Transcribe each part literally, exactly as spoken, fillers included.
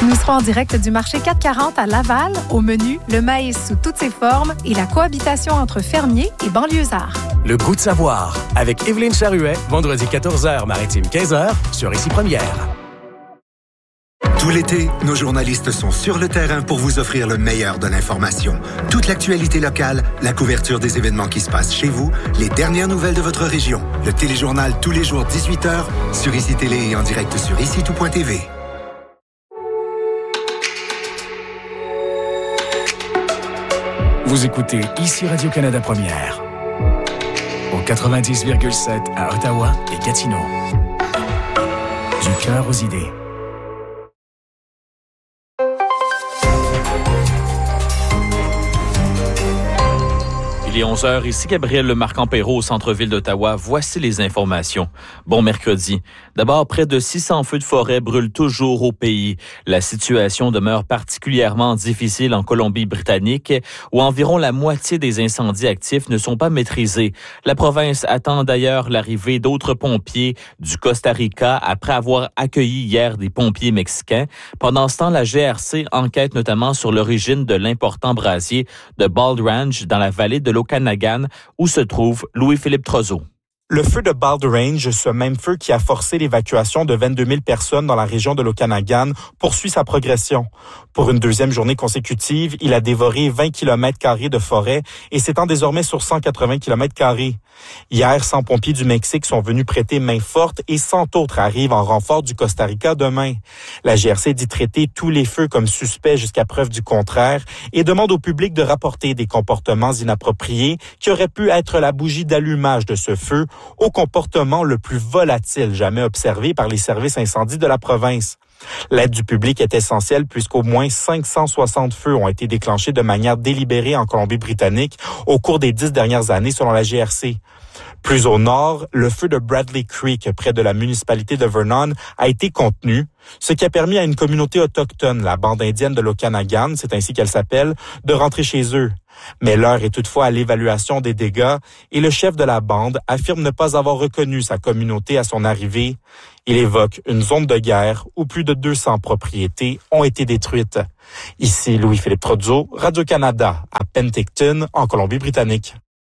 Nous serons en direct du marché quatre cent quarante à Laval. Au menu, le maïs sous toutes ses formes et la cohabitation entre fermiers et banlieusards. Le goût de savoir avec Évelyne Charruet, vendredi quatorze heures, maritime quinze heures, sur Ici Première. Tout l'été, nos journalistes sont sur le terrain pour vous offrir le meilleur de l'information. Toute l'actualité locale, la couverture des événements qui se passent chez vous, les dernières nouvelles de votre région. Le téléjournal tous les jours dix-huit heures, sur Ici Télé et en direct sur ici tout point t v. Vous écoutez Ici Radio-Canada Première. Au quatre-vingt-dix virgule sept à Ottawa et Gatineau. Du cœur aux idées. Il est onze heures, ici Gabriel Lemarque-Empéraud au centre-ville d'Ottawa. Voici les informations. Bon mercredi. D'abord, près de six cents feux de forêt brûlent toujours au pays. La situation demeure particulièrement difficile en Colombie-Britannique, où environ la moitié des incendies actifs ne sont pas maîtrisés. La province attend d'ailleurs l'arrivée d'autres pompiers du Costa Rica après avoir accueilli hier des pompiers mexicains. Pendant ce temps, la G R C enquête notamment sur l'origine de l'important brasier de Bald Range dans la vallée de l'Okanagan, où se trouve Louis-Philippe Trozo. Le feu de Bald Range, ce même feu qui a forcé l'évacuation de vingt-deux mille personnes dans la région de l'Okanagan, poursuit sa progression. Pour une deuxième journée consécutive, il a dévoré vingt kilomètres carrés de forêt et s'étend désormais sur cent quatre-vingts kilomètres carrés. Hier, cent pompiers du Mexique sont venus prêter main forte et cent autres arrivent en renfort du Costa Rica demain. La G R C dit traiter tous les feux comme suspects jusqu'à preuve du contraire et demande au public de rapporter des comportements inappropriés qui auraient pu être la bougie d'allumage de ce feu au comportement le plus volatile jamais observé par les services incendies de la province. L'aide du public est essentielle puisqu'au moins cinq cent soixante feux ont été déclenchés de manière délibérée en Colombie-Britannique au cours des dix dernières années selon la G R C. Plus au nord, le feu de Bradley Creek, près de la municipalité de Vernon, a été contenu, ce qui a permis à une communauté autochtone, la bande indienne de l'Okanagan, c'est ainsi qu'elle s'appelle, de rentrer chez eux. Mais l'heure est toutefois à l'évaluation des dégâts et le chef de la bande affirme ne pas avoir reconnu sa communauté à son arrivée. Il évoque une zone de guerre où plus de deux cents propriétés ont été détruites. Ici Louis-Philippe Trozo, Radio-Canada, à Penticton, en Colombie-Britannique.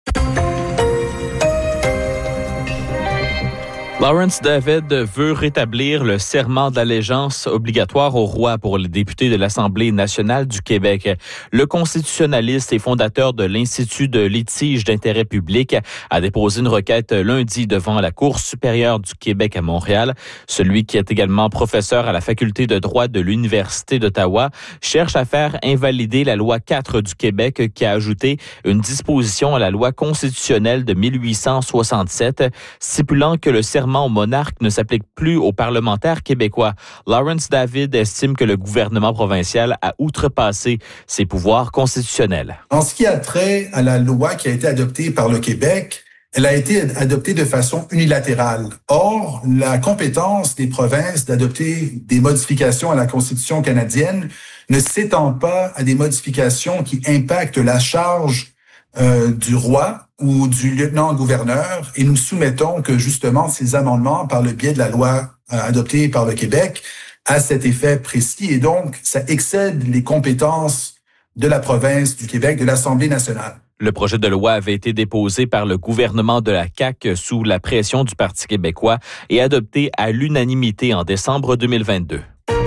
Lawrence David veut rétablir le serment d'allégeance obligatoire au roi pour les députés de l'Assemblée nationale du Québec. Le constitutionnaliste et fondateur de l'Institut de litige d'intérêt public a déposé une requête lundi devant la Cour supérieure du Québec à Montréal. Celui qui est également professeur à la faculté de droit de l'Université d'Ottawa cherche à faire invalider la loi quatre du Québec qui a ajouté une disposition à la loi constitutionnelle de mille huit cent soixante-sept stipulant que le serment au monarque ne s'applique plus aux parlementaires québécois. Lawrence David estime que le gouvernement provincial a outrepassé ses pouvoirs constitutionnels. En ce qui a trait à la loi qui a été adoptée par le Québec, elle a été adoptée de façon unilatérale. Or, la compétence des provinces d'adopter des modifications à la Constitution canadienne ne s'étend pas à des modifications qui impactent la charge euh, du roi ou du lieutenant-gouverneur, et nous soumettons que justement ces amendements, par le biais de la loi euh, adoptée par le Québec, a cet effet précis, et donc ça excède les compétences de la province du Québec, de l'Assemblée nationale. Le projet de loi avait été déposé par le gouvernement de la C A Q sous la pression du Parti québécois et adopté à l'unanimité en décembre deux mille vingt-deux.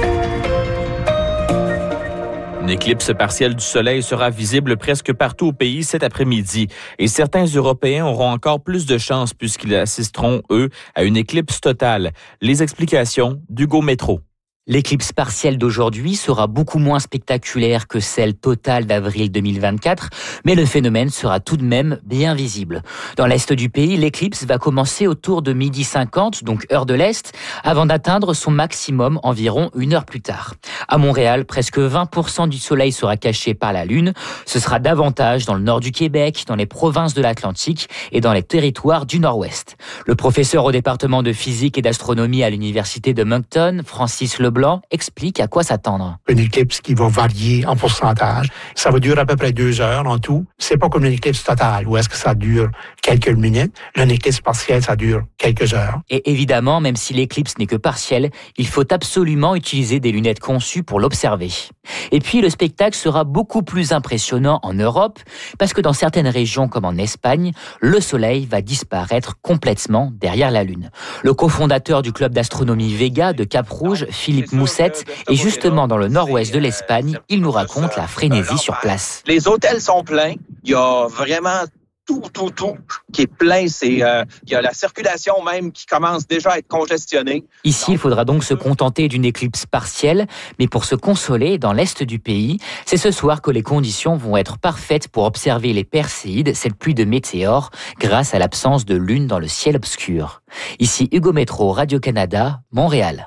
Une éclipse partielle du soleil sera visible presque partout au pays cet après-midi et certains Européens auront encore plus de chance puisqu'ils assisteront, eux, à une éclipse totale. Les explications d'Hugo Métro. L'éclipse partielle d'aujourd'hui sera beaucoup moins spectaculaire que celle totale d'avril deux mille vingt-quatre, mais le phénomène sera tout de même bien visible. Dans l'est du pays, l'éclipse va commencer autour de midi cinquante, donc heure de l'Est, avant d'atteindre son maximum environ une heure plus tard. À Montréal, presque vingt pour cent du soleil sera caché par la Lune. Ce sera davantage dans le nord du Québec, dans les provinces de l'Atlantique et dans les territoires du Nord-Ouest. Le professeur au département de physique et d'astronomie à l'université de Moncton, Francis Lebon, Leblanc explique à quoi s'attendre. Une éclipse qui va varier en pourcentage. Ça va durer à peu près deux heures en tout. C'est pas comme une éclipse totale où est-ce que ça dure quelques minutes. Une éclipse partielle, ça dure quelques heures. Et évidemment, même si l'éclipse n'est que partielle, il faut absolument utiliser des lunettes conçues pour l'observer. Et puis, le spectacle sera beaucoup plus impressionnant en Europe, parce que dans certaines régions comme en Espagne, le soleil va disparaître complètement derrière la Lune. Le cofondateur du club d'astronomie Vega de Cap-Rouge, Philippe Moussette, est justement dans le nord-ouest de l'Espagne. Il nous raconte la frénésie sur place. Les hôtels sont pleins. Il y a vraiment tout, tout, tout qui est plein. C'est, euh, il y a la circulation même qui commence déjà à être congestionnée. Ici, il faudra donc se contenter d'une éclipse partielle, mais pour se consoler, dans l'est du pays, c'est ce soir que les conditions vont être parfaites pour observer les Perséides, cette pluie de météores, grâce à l'absence de lune dans le ciel obscur. Ici Hugo Métro, Radio-Canada, Montréal.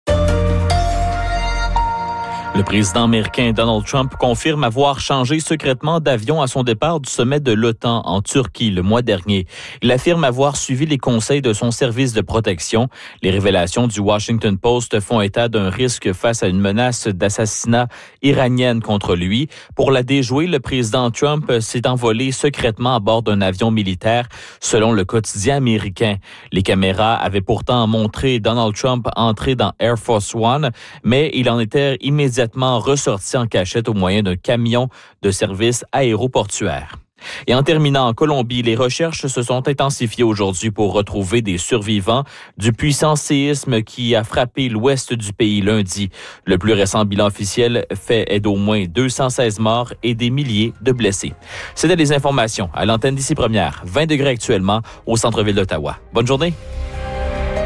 Le président américain Donald Trump confirme avoir changé secrètement d'avion à son départ du sommet de l'OTAN en Turquie le mois dernier. Il affirme avoir suivi les conseils de son service de protection. Les révélations du Washington Post font état d'un risque face à une menace d'assassinat iranienne contre lui. Pour la déjouer, le président Trump s'est envolé secrètement à bord d'un avion militaire, selon le quotidien américain. Les caméras avaient pourtant montré Donald Trump entrer dans Air Force One, mais il en était immédiatement ressorti en cachette au moyen d'un camion de service aéroportuaire. Et en terminant, en Colombie, les recherches se sont intensifiées aujourd'hui pour retrouver des survivants du puissant séisme qui a frappé l'ouest du pays lundi. Le plus récent bilan officiel fait est d'au moins deux cent seize morts et des milliers de blessés. C'était les informations à l'antenne d'Ici Première, vingt degrés actuellement au centre-ville d'Ottawa. Bonne journée.